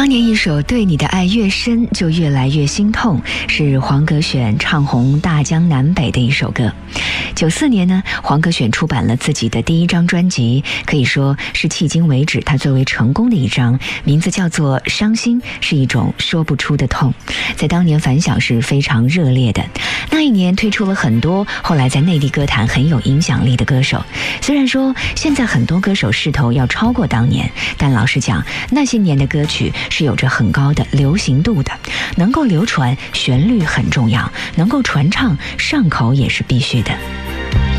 当年一首《对你的爱越深就越来越心痛》是黄格选唱红大江南北的一首歌。94年呢，黄格选出版了自己的第一张专辑，可以说是迄今为止他最为成功的一张，名字叫做《伤心是一种说不出的痛》，在当年反响是非常热烈的。那一年推出了很多后来在内地歌坛很有影响力的歌手，虽然说现在很多歌手势头要超过当年，但老实讲，那些年的歌曲是有着很高的流行度的，能够流传，旋律很重要，能够传唱，上口也是必须的。